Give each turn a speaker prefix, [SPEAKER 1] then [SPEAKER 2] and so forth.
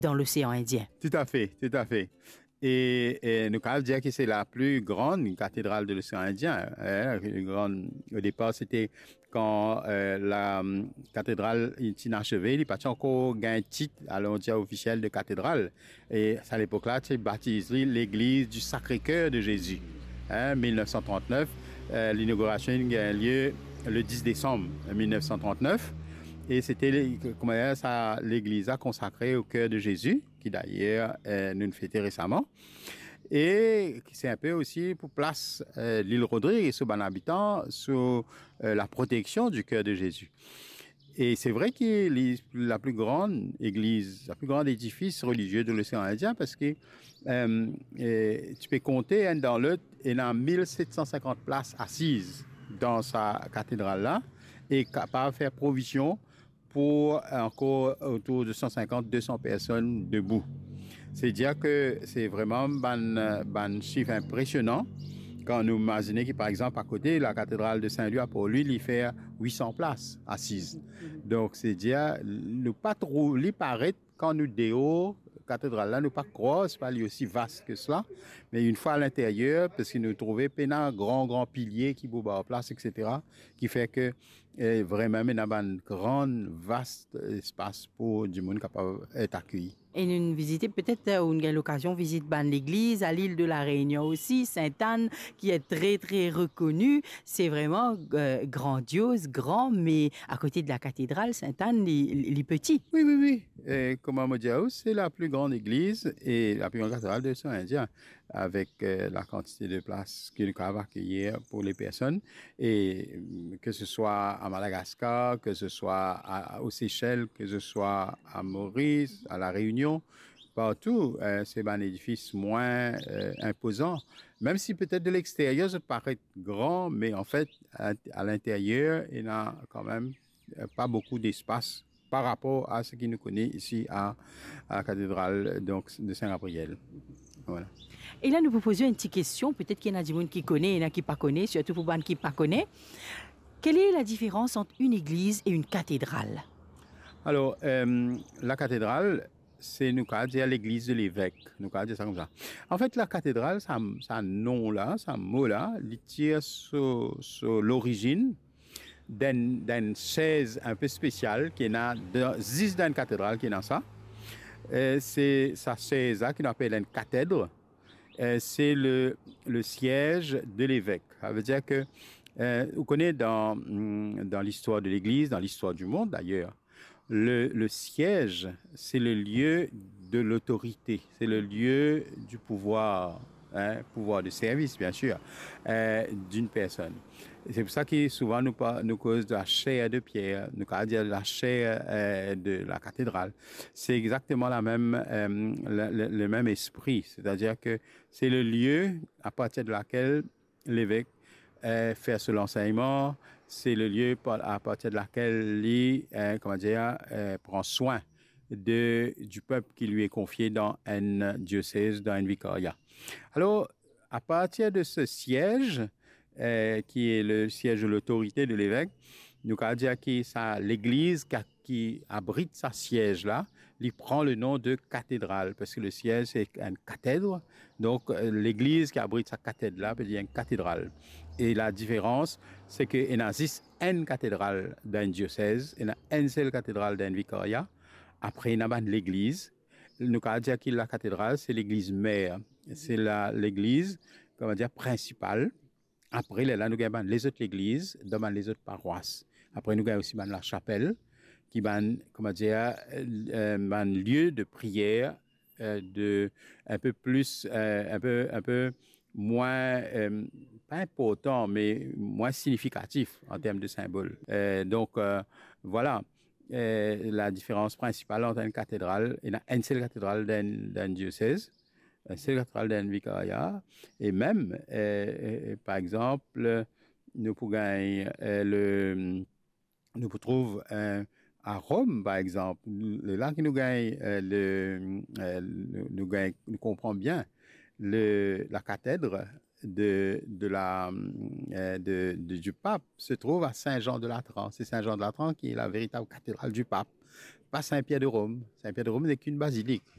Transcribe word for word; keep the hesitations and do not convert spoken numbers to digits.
[SPEAKER 1] dans l'océan Indien.
[SPEAKER 2] Tout à fait, tout à fait. Et, et nous pouvons dire que c'est la plus grande cathédrale de l'océan Indien. Hein. Grande, au départ, c'était quand euh, la um, cathédrale est inachevée, il n'y a pas encore un titre à l'entier officiel de cathédrale. Et à l'époque-là, c'est baptisé l'église du Sacré-Cœur de Jésus. Hein, mille neuf cent trente-neuf, euh, l'inauguration a lieu le dix décembre mille neuf cent trente-neuf. Et c'était l'église consacrée au cœur de Jésus, qui d'ailleurs euh, nous fêtait récemment. Et c'est un peu aussi pour place euh, l'île Rodrigue et sous bon habitant sous euh, la protection du cœur de Jésus. Et c'est vrai que est la plus grande église, la plus grande édifice religieux de l'océan Indien, parce que euh, tu peux compter hein, dans l'autre, il y a mille sept cent cinquante places assises dans sa cathédrale-là et capable de faire provision pour encore autour de cent cinquante à deux cents personnes debout. C'est dire que c'est vraiment un, un chiffre impressionnant quand nous imaginons que, par exemple, à côté, la cathédrale de Saint-Louis, pour lui, il fait huit cents places assises. Donc, c'est dire, nous pas trop, il paraît, quand nous déo, cathédrale là, nous pas croire, c'est pas aussi vaste que cela, mais une fois à l'intérieur, parce que nous trouvons un grand, grand pilier qui bouge en place, et cetera, qui fait que eh, vraiment, il y a un grand, vaste espace pour du monde capable d'être accueilli.
[SPEAKER 1] Et nous visiter peut-être euh, une l'occasion visite ban l'église à l'île de la Réunion aussi, Sainte-Anne, qui est très très reconnue. C'est vraiment euh, grandiose, grand, mais à côté de la cathédrale, Sainte-Anne, il est petit.
[SPEAKER 2] Oui, oui, oui. Et comme Ahmadiyya, c'est la plus grande église et la plus grande cathédrale de l'océan Indien, avec euh, la quantité de places qu'il peut accueillir pour les personnes. Et que ce soit à Madagascar, que ce soit à, aux Seychelles, que ce soit à Maurice, à la Réunion, partout, euh, c'est un édifice moins euh, imposant. Même si peut-être de l'extérieur, ça paraît grand, mais en fait, à, à l'intérieur, il n'y a quand même pas beaucoup d'espace par rapport à ce qui nous connaît ici à, à la cathédrale donc, de Saint-Gabriel. Voilà.
[SPEAKER 1] Et là, nous vous posons une petite question. Peut-être qu'il y en a du monde qui connaît, il y en a qui ne connaît, surtout pour les qui ne connaissent. Quelle est la différence entre une église et une cathédrale?
[SPEAKER 2] Alors, euh, la cathédrale, c'est nous qu'à dire l'église de l'évêque. Nous qu'à dire ça comme ça. En fait, la cathédrale, ça, ça nom là, ça mot là, il tire sur, sur l'origine d'une chaise un peu spéciale qui est dans dix dans une cathédrale qui est dans ça. Euh, c'est sa chaise là qui appelle une cathèdre. Euh, c'est le, le siège de l'évêque. Ça veut dire que euh, vous connaissez dans, dans l'histoire de l'Église, dans l'histoire du monde d'ailleurs, le, le siège, c'est le lieu de l'autorité, c'est le lieu du pouvoir, hein, pouvoir de service bien sûr, euh, d'une personne. C'est pour ça que souvent nous, nous cause de la chair de pierre, nous allons dire la chair euh, de la cathédrale. C'est exactement la même, euh, le, le, le même esprit, c'est-à-dire que c'est le lieu à partir de laquelle l'évêque euh, fait son enseignement, c'est le lieu à partir de laquelle il euh, comment dire, euh, prend soin de, du peuple qui lui est confié dans un diocèse, dans un vicariat. Alors, à partir de ce siège, Euh, qui est le siège de l'autorité de l'évêque, nous allons dire que ça, l'église qui, qui abrite sa siège là, il prend le nom de cathédrale, parce que le siège c'est une cathèdre, donc euh, l'église qui abrite sa cathèdre là peut dire une cathédrale. Et la différence, c'est qu'il existe une cathédrale d'un diocèse, il y a une seule cathédrale d'un vicariat, après il y a l'église. Nous allons dire que la cathédrale, c'est l'église mère, c'est la, l'église, comment dire, principale. Après, là, nous avons les autres églises, dans les autres paroisses. Après, nous avons aussi la chapelle, qui est, comment dire, euh, un lieu de prière, euh, de, un peu plus, euh, un peu, un peu moins, euh, pas important, mais moins significatif en termes de symbole. Euh, donc, euh, voilà. Euh, la différence principale entre une cathédrale et une seule cathédrale d'un diocèse. C'est la cathédrale d'un vicariat. Et même, euh, euh, par exemple, nous pouvons euh, le, nous trouvons euh, à Rome, par exemple, là que nous gagnons, euh, le, euh, nous, gagnons, nous comprenons bien le, la cathèdre de, de la, euh, de, de, du pape se trouve à Saint-Jean-de-Latran. C'est Saint-Jean-de-Latran qui est la véritable cathédrale du pape, pas Saint-Pierre de Rome. Saint-Pierre de Rome n'est qu'une basilique.